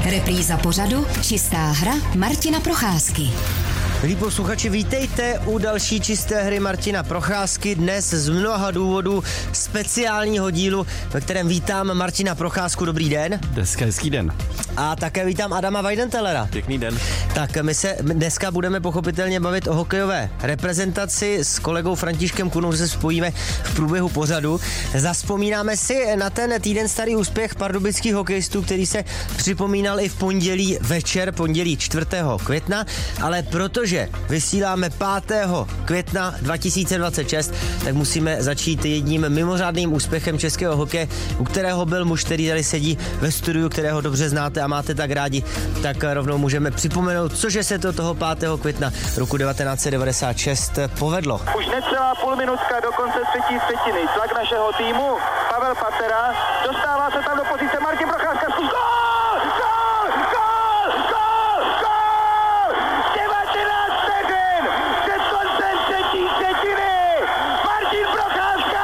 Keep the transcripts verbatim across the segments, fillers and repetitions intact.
Repríza pořadu Čistá hra Martina Procházky. Milí posluchači, vítejte u další Čisté hry Martina Procházky. Dnes z mnoha důvodů speciálního dílu, ve kterém vítám Martina Procházku. Dobrý den. Dneska hezký den. A také vítám Adama Weidenthalera. Pěkný den. Tak my se dneska budeme pochopitelně bavit o hokejové reprezentaci. S kolegou Františkem Kunou se spojíme v průběhu pořadu. Zazpomínáme si na ten týden starý úspěch pardubických hokejistů, který se připomínal i v pondělí večer, pondělí čtvrtého května, ale protože že vysíláme pátého května dva tisíce dvacet šest, tak musíme začít jedním mimořádným úspěchem českého hokeje, u kterého byl muž, který tady sedí ve studiu, kterého dobře znáte a máte tak rádi, tak rovnou můžeme připomenout, cože se to toho pátého května roku devatenáct set devadesát šest povedlo. Už necelá půl minutka do konce třetí třetiny. Tlak našeho týmu, Pavel Patera, dostává se tam do pozice Martin Procházka. Gól! Gól! Gól! Gól! Gól! devatenáct vteřin před koncem třetí třetiny. Martin Procházka!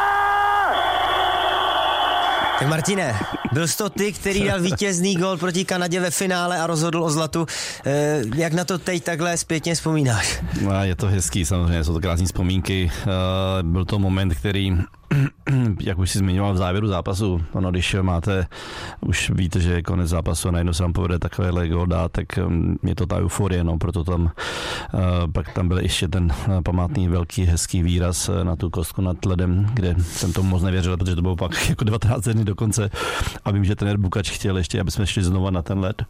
Tak Martine, byl jsi to ty, který dal vítězný gól proti Kanadě ve finále a rozhodl o zlatu. E, jak na to teď takhle zpětně vzpomínáš? No, je to hezký, samozřejmě, jsou to krásné vzpomínky. E, byl to moment, který, jak už si zmiňoval v závěru zápasu, ono, když máte, už víte, že je konec zápasu a najednou se vám povede takovéhle gól dát, tak je to ta euforie, no, proto tam e, pak tam byl ještě ten památný velký hezký výraz na tu kostku nad ledem, kde jsem tomu moc nevěřil, protože to bylo pak jako devatenáct dní do konce a vím, že trenér Bukač chtěl ještě, aby jsme šli znova na ten led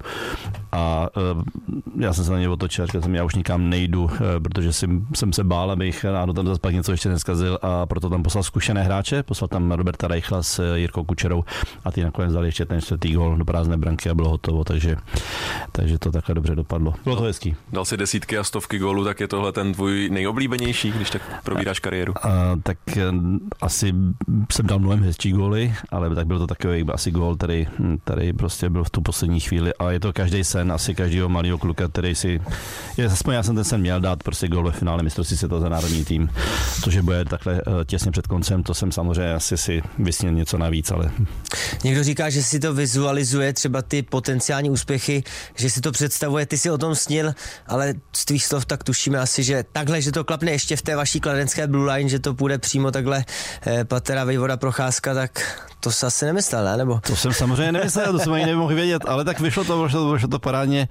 a e, já jsem se na něj otočil a říkal jsem, já už nikam nejdu, e, protože jsem, jsem se bál, abych ráno tam zase pak něco ještě neskazil a proto tam poslal zkušené hráče, poslal tam Roberta Reichla s Jirkou Kučerou a ty nakonec dali ještě ten čtvrtý gól do prázdné branky a bylo hotovo, takže, takže to takhle dobře dopadlo. Bylo to hezký. Dal si desítky a stovky gólů, tak je tohle ten tvůj nejoblíbenější, když tak probíráš kariéru? A, tak asi jsem dal mnohem hezčí góly, ale tak byl to takový asi gól, který, který prostě byl v tu poslední chvíli a je to každý sen, asi každého malého kluka, který si, je, aspoň já jsem ten sen měl dát prostě gól ve finále mistrovství světa za národní tým, což bude takhle těsně před koncem, to jsem samozřejmě asi si vysnil něco navíc, ale... Někdo říká, že si to vizualizuje, třeba ty potenciální úspěchy, že si to představuje, ty si o tom snil, ale z tvých slov tak tušíme asi, že takhle, že to klapne ještě v té vaší kladenské Blue Line, že to půjde přímo takhle eh, Patera, Vejvoda, Procházka, tak to se asi nemyslel, ne? Nebo? To jsem samozřejmě nemyslel, to jsem ani nemohl vědět, ale tak vyšlo to, vyšlo to, vyšlo to parádně.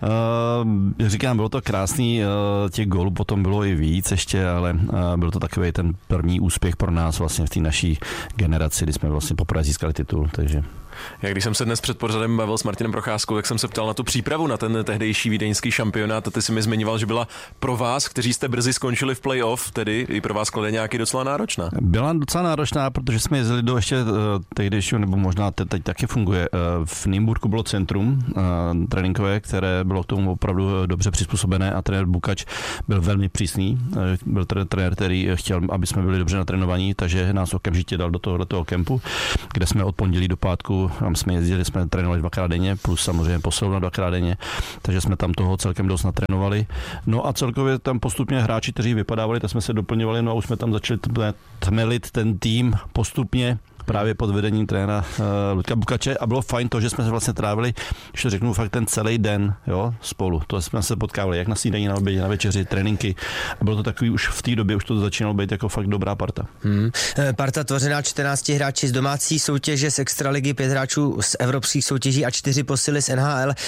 Uh, říkám, bylo to krásný, uh, těch gólů potom bylo i víc ještě, ale uh, byl to takový ten první úspěch pro nás vlastně v té naší generaci, kdy jsme vlastně poprvé získali titul, takže... Já když jsem se dnes před pořadem bavil s Martinem Procházkou, tak jsem se ptal na tu přípravu na ten tehdejší vídeňský šampionát a ty si mi zmiňoval, že byla pro vás, kteří jste brzy skončili v playoff, tedy i pro vás Kladeňáky docela náročná. Byla docela náročná, protože jsme jezdili do ještě tehdejšího, nebo možná teď taky funguje. V Nymburku bylo centrum tréninkové, které bylo k tomu opravdu dobře přizpůsobené a trenér Bukač byl velmi přísný. Byl trenér, který chtěl, aby jsme byli dobře natrénovaní, takže nás okamžitě dal do tohoto kempu, kde jsme od pondělí do pátku tam jsme jezdili, jsme trénovali dvakrát denně, plus samozřejmě posilovna dvakrát denně, takže jsme tam toho celkem dost natrénovali. No a celkově tam postupně hráči, kteří vypadávali, tak jsme se doplňovali, no a už jsme tam začali tmelit ten tým postupně, právě pod vedením trenéra uh, Luďka Bukače a bylo fajn to, že jsme se vlastně trávili, když to řeknu, fakt ten celý den, jo, spolu. To jsme se potkávali jak na snídani, na obědě, na večeři, tréninky a bylo to takový už v té době, už to začínalo být jako fakt dobrá parta. Hmm. Parta tvořená čtrnácti hráči z domácí soutěže, z extraligy, pět hráčů z evropských soutěží a čtyři posily z N H L.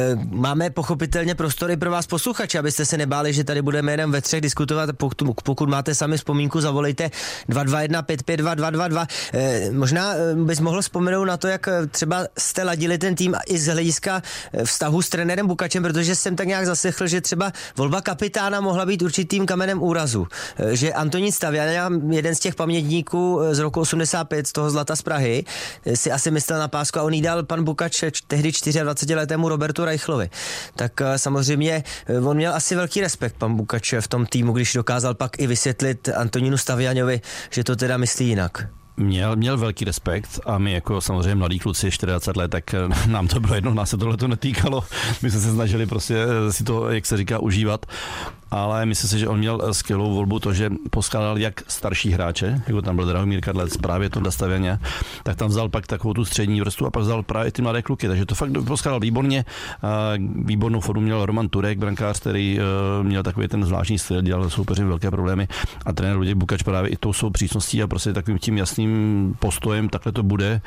Máme pochopitelně prostory pro vás posluchače, abyste se nebáli, že tady budeme jenom ve třech diskutovat. Pokud, pokud máte sami vzpomínku, zavolejte dva dva jedna pět pět dva dva dva dva. Možná bys mohl vzpomenout na to, jak třeba jste ladili ten tým i z hlediska vztahu s trenérem Bukačem, protože jsem tak nějak zaslechl, že třeba volba kapitána mohla být určitým kamenem úrazu. Že Antonín Stavěňa, jeden z těch pamětníků z roku osmdesát pět, z toho Zlata z Prahy, si asi myslel na pásku a on jí dal pan Bukač tehdy dvacetičtyřletému Robertu Reichlovi. Tak samozřejmě on měl asi velký respekt, pan Bukač, v tom týmu, když dokázal pak i vysvětlit Antonínu Stavěňovi, že to teda myslí jinak. Měl, měl velký respekt a my jako samozřejmě mladí kluci, dvacet čtyři let, tak nám to bylo jedno, nás se tohle to netýkalo. My jsme se snažili prostě si to, jak se říká, užívat. ale myslím si, že on měl skvělou volbu to, že poskládal jak starší hráče, jako tam byl Drahomír Kadlec, právě to Dastavěně, tak tam vzal pak takovou tu střední vrstvu a pak vzal právě ty mladé kluky, takže to fakt poskládal výborně. Výbornou formu měl Roman Turek, brankář, který měl takový ten zvláštní styl, dělal soupeřím velké problémy a trenér Luděk Bukač právě i tou svou přísností a prostě takovým tím jasným postojem, takhle to bude.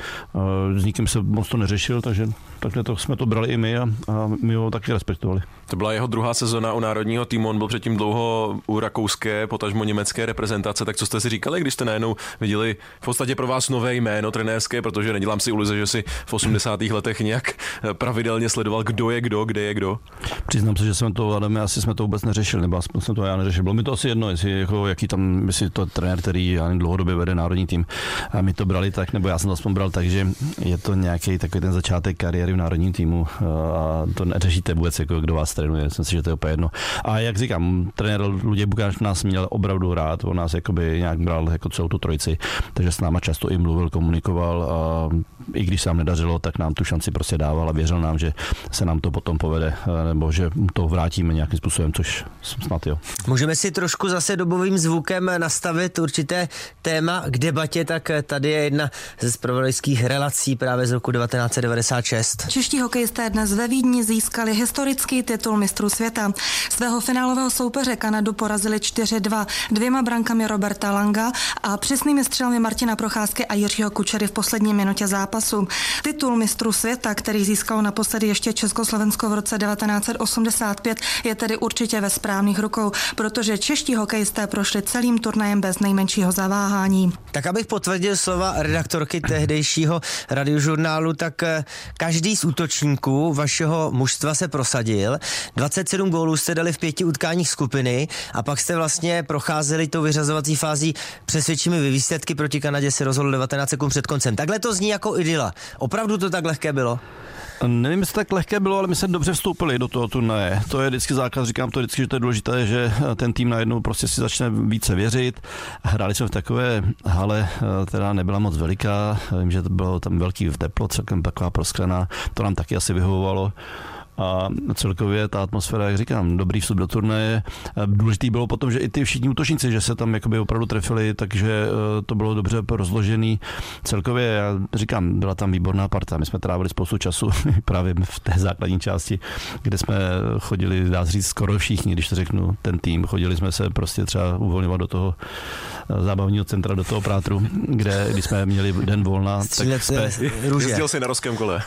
S nikým se moc to neřešil, takže takhle to jsme to brali i my a, a my ho taky respektovali. To byla jeho druhá sezona u národního týmu, on byl předtím dlouho u rakouské, potažmo německé reprezentace, tak co jste si říkali, když jste najednou viděli v podstatě pro vás nové jméno trenérské, protože nedělám si iluze, že si v osmdesátých letech nějak pravidelně sledoval, kdo je kdo, kde je kdo. Přiznám se, že jsme to, Adame, asi jsme to vůbec neřešili, nebo aspoň jsem to já neřešil. Bylo mi to asi jedno, jestli jako, jaký tam, jestli to trenér, který já dlouhodobě vede národní tým, a my to brali tak, nebo já jsem to aspoň bral tak, že je to nějaký takový ten začátek kariéry v národním týmu a to neřešíte vůbec, jako kdo vás trénuje. Myslím si, že to je úplně jedno. A jak říkám, trenér Luděk Bukáč nás měl opravdu rád, on nás jakoby nějak bral jako celou tu trojici, takže s náma často i mluvil, komunikoval a i když se nám nedařilo, tak nám tu šanci prostě dával a věřil nám, že se nám to potom povede, nebo že to vrátíme nějakým způsobem, což snad jo. Můžeme si trošku zase dobovým zvukem nastavit určité téma k debatě, tak tady je jedna ze zpravodajských relací právě z roku devatenáct set devadesát šest. Čeští hokejisté dnes ve Vídni získali historický titul mistrů světa. Svého finálového soupeře Kanadu porazili čtyři dva dvěma brankami Roberta Langa a přesnými střelami Martina Procházky a Jiřího Kučery v poslední minutě zápasu. Titul mistrů světa, který získalo naposledy ještě Československo v roce devatenáct set osmdesát pět, je tedy určitě ve správných rukou, protože čeští hokejisté prošli celým turnajem bez nejmenšího zaváhání. Tak abych potvrdil slova redaktorky tehdejšího radiožurnálu, tak každý z útočníků vašeho mužstva se prosadil. dvacet sedm gólů jste dali v pěti utkáních skupiny a pak jste vlastně procházeli tou vyřazovací fází přesvědčivými výsledky. Proti Kanadě se rozhodl devatenáct sekund před koncem. Takhle to zní jako idyla. Opravdu to tak lehké bylo? Nevím, jestli tak lehké bylo, ale my jsme dobře vstoupili do toho turnaje. To je vždycky základ, říkám to vždycky, že to je důležité, že ten tým najednou prostě si začne více věřit. Hráli jsme v takové hale, která nebyla moc veliká, vím, že to bylo tam velký teplo, celkem taková prosklená, to nám taky asi vyhovovalo. A celkově ta atmosféra, jak říkám, dobrý vstup do turnaje. Důležitý bylo potom, že i ty všichni útočníci, že se tam jakoby opravdu trefili, takže to bylo dobře rozložený. Celkově, já říkám, byla tam výborná parta. My jsme trávili spoustu času právě v té základní části, kde jsme chodili, dá se říct, skoro všichni, když to řeknu, ten tým. Chodili jsme se prostě třeba uvolňovat do toho zábavního centra, do toho Prátru, kde, když jsme měli den volna, tak jsme... Jezdil si na rozkém kole.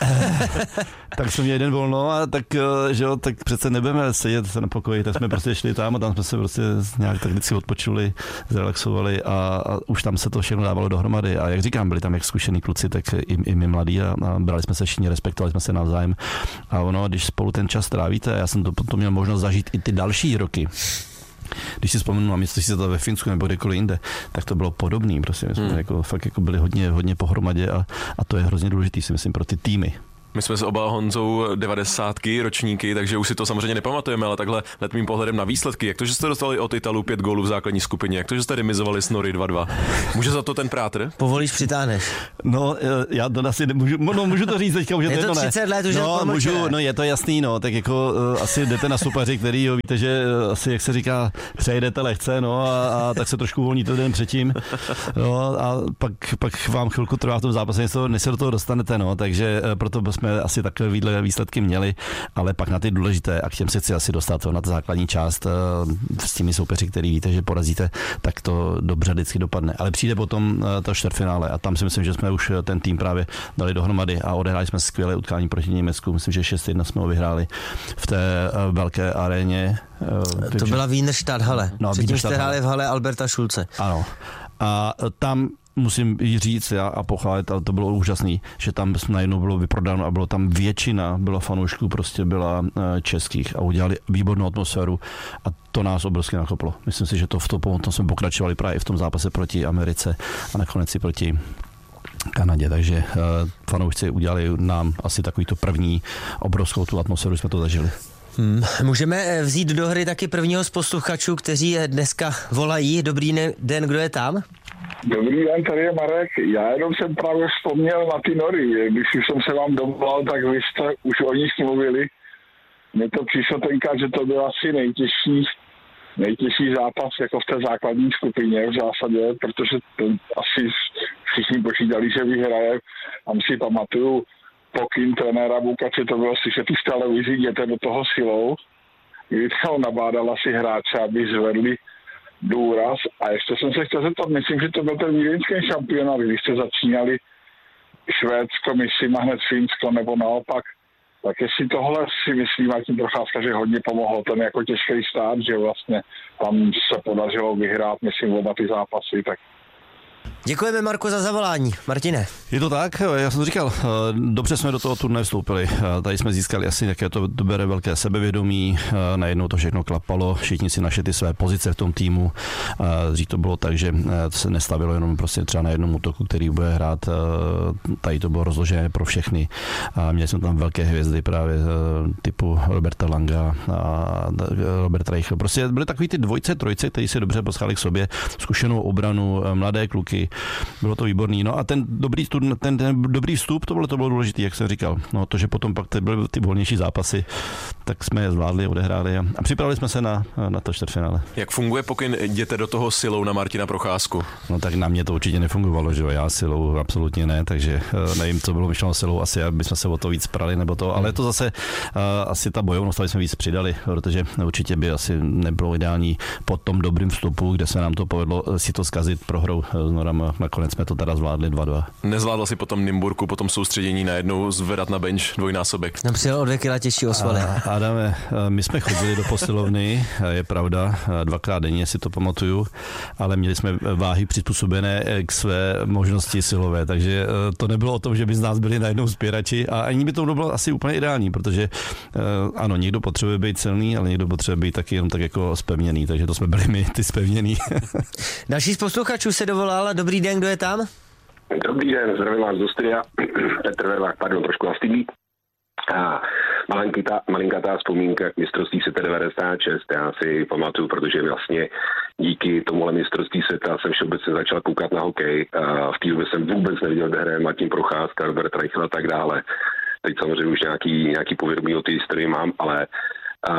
Tak jsme měli den volno a tak, že jo, tak přece nebudeme sedět na pokoji, tak jsme prostě šli tam a tam jsme se prostě nějak tak vždycky odpočuli, zrelaxovali a, a už tam se to všechno dávalo dohromady a jak říkám, byli tam jak zkušený kluci, tak i, i my mladí a, a brali jsme se všichni, respektovali jsme se navzájem a ono, když spolu ten čas trávíte, já jsem to potom měl možnost zažít i ty další roky. Když si vzpomenu na místo, si to ve Finsku nebo kdekoliv jinde, tak to bylo podobný. Prostě my jsme hmm. jako, fakt jako byli hodně, hodně pohromadě a, a to je hrozně důležitý, si myslím, pro ty týmy. My jsme s oba Honzou devadesátky ročníky, takže už si to samozřejmě nepamatujeme, ale takhle letmým pohledem na výsledky. Jak to, že jste dostali od Italů pět gólů v základní skupině? Jak to, že jste remizovali s Nory dva dva? Může za to ten Prátr? Povolíš, přitáhneš. No, já to asi nemůžu, no, můžu to říct teďka, už je to jedno, třicet ne. let, už no, je můžu, no je to jasný, no, tak jako uh, asi jdete na soupeři, který jo, víte, že uh, asi, jak se říká, přejedete lehce, no, a, a tak se trošku uvolníte den předtím, no, a pak, pak vám chvilku trvá v tom zápase, než se do toho dostanete, no, takže uh, proto jsme asi takhle výsledky měli, ale pak na ty důležité a k těm se chci asi dostat na ta základní část s těmi soupeři, který víte, že porazíte, tak to dobře vždycky dopadne. Ale přijde potom to čtvrtfinále a tam si myslím, že jsme už ten tým právě dali dohromady a odehráli jsme skvělé utkání proti Německu. Myslím, že šest jedna jsme ho vyhráli v té velké aréně. To byla Wiener Stadthalle. No, Předtím jste hráli v hale Alberta Schulze. Ano. A tam musím říct já a pochválit, ale to bylo úžasný, že tam najednou bylo vyprodáno a bylo tam většina, byla fanoušků, prostě byla českých a udělali výbornou atmosféru a to nás obrovsky nakoplo. Myslím si, že to v tom, tom jsme pokračovali právě v tom zápase proti Americe a nakonec i proti Kanadě, takže uh, fanoušci udělali nám asi takový to první obrovskou tu atmosféru, jsme to zažili. Hmm. Můžeme vzít do hry taky prvního z posluchačů, kteří dneska volají. Dobrý den, kdo je tam? Dobrý den, tady je Marek. Já jenom jsem právě vzpomněl na ty Nory. Když už jsem se vám dovolal, tak vy jste už o nich mluvili. Mně to přišlo tenkrát, že to bylo asi nejtěžší nejtěžší zápas jako v té základní skupině v zásadě, protože to asi všichni počítali, že vyhraje. Tam si pamatuju pokyn trenéra Bukače, to bylo slyšet v televizi, jděte do toho silou, kdy to nabádal asi hráče, aby zvedli důraz. A ještě jsem se chtěl zeptat, myslím, že to byl ten vídeňský šampionát, když jste začínali Švédsko, myslím, a hned Finsko, nebo naopak. Tak jestli tohle si myslím, Martin Procházka, že hodně pomohlo ten jako těžký stát, že vlastně tam se podařilo vyhrát, myslím, oba ty zápasy, tak Děkujeme, Marko, za zavolání. Martine. Je to tak, já jsem to říkal, dobře jsme do toho turnaje vstoupili. Tady jsme získali asi nějaké to bere velké sebevědomí, najednou to všechno klapalo, všichni si našli ty své pozice v tom týmu. Dřív to bylo tak, že se nestavilo jenom prostě třeba na jednom útoku, který bude hrát, tady to bylo rozložené pro všechny. Měli jsme tam velké hvězdy právě typu Roberta Langa a Robert Reichel. Prostě byly takový ty dvojce, trojce, kteří se dobře poschali k sobě, zkušenou obranu, mladé kluky. Bylo to výborný. No a ten dobrý, ten, ten dobrý vstup, to bylo, to bylo důležité, jak jsem říkal. No to, že potom pak byly ty volnější zápasy, tak jsme je zvládli, odehráli a, a připravili jsme se na, na to čtvrtfinále. Jak funguje pokyn jděte do toho silou na Martina Procházku? No tak na mě to určitě nefungovalo, že jo, já silou absolutně ne, takže nevím, co bylo myšleno silou, asi abychom se o to víc prali nebo to, ale to zase uh, asi ta bojovnost, aby jsme víc přidali, protože určitě by asi nebylo ideální po tom dobrým vstupu, kde se nám to povedlo si to zkazit prohrou s Norama. Nakonec jsme to teda zvládli dva dva. Nezvládl si potom Nymburku, potom soustředění najednou zvedat na bench dvojnásobek. Tam přijel o dvě kila těžší osvaly. Adame, my jsme chodili do posilovny, je pravda, dvakrát denně si to pamatuju, ale měli jsme váhy přizpůsobené k své možnosti silové, takže to nebylo o tom, že by z nás byli najednou spěrači a ani by to bylo asi úplně ideální, protože ano, někdo potřebuje být silný, ale někdo potřebuje být taky jenom tak jako spevněný, takže to jsme byli my, ty spevněný. Další z posluchačů se dovolal. Dobrý den, kdo je tam? Dobrý den, zdravím vás do studia. Petr Verlák, pardon, trošku hlastivý. A malinkatá, malinkatá vzpomínka k mistrovství světa devadesát šest. Já si pamatuju, protože vlastně díky tomuhle mistrovství světa jsem všeobecně začal koukat na hokej. A v té době jsem vůbec neviděl, kde hraje Martin Procházka, Robert Reichel a tak dále. Teď samozřejmě už nějaký, nějaký povědomí o té historii mám, ale a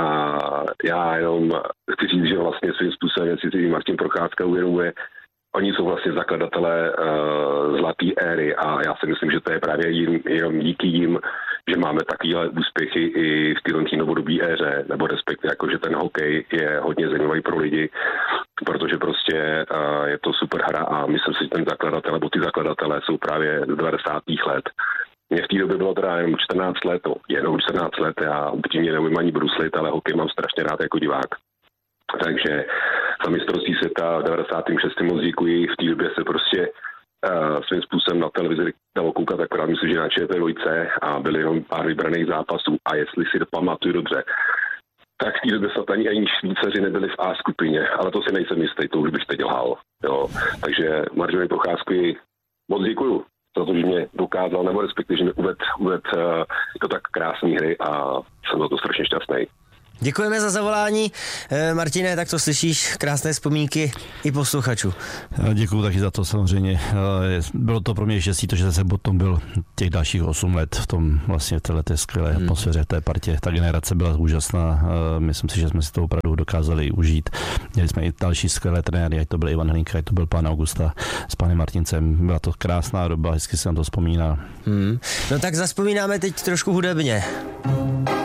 já jenom chci říct, že vlastně svým způsobem si Martin Procházka uvědomuje. Oni jsou vlastně zakladatelé uh, zlaté éry a já si myslím, že to je právě jim, jenom díky jim, že máme takovéhle úspěchy i v této novodobé éře, nebo respektive jako, že ten hokej je hodně zajímavý pro lidi, protože prostě uh, je to super hra a myslím si, že ten zakladatel, nebo ty zakladatelé jsou právě z devadesátých let. Mně v té době bylo teda jenom čtrnáct let, no, jenom čtrnáct let, já upřímně neumím ani bruslit, ale hokej mám strašně rád jako divák. Takže za mistrovství světa v devadesátém šestém moc děkuji. V té době se prostě uh, svým způsobem na televizi dalo koukat, akorát myslím, že na Č T dvě a byly jenom pár vybraných zápasů. A jestli si to pamatuju dobře, tak v té době snad ani, ani Švýcaři nebyli v A skupině, ale to si nejsem jistý, to už bych teď lhal. Jo. Takže Martinovi Procházkovi moc děkuju za to, že mě dokázal, nebo respektive, že mě uved, uved uh, jako tak krásný hry a jsem za to strašně šťastný. Děkujeme za zavolání. Martine, tak to slyšíš, krásné vzpomínky i posluchačů. Děkuju taky za to samozřejmě. Bylo to pro mě štěstí, to, že jsem potom byl těch dalších osm let v tom vlastně v této skvělé hmm. atmosféře, v té partě. Ta generace byla úžasná. Myslím si, že jsme si to opravdu dokázali užít. Měli jsme i další skvělé trenéry, ať to byl Ivan Hlinka, ať to byl pán Augusta s panem Martincem. Byla to krásná doba, hezky se nám to vzpomíná. Hmm. No tak zazpomínáme teď trošku hudebně.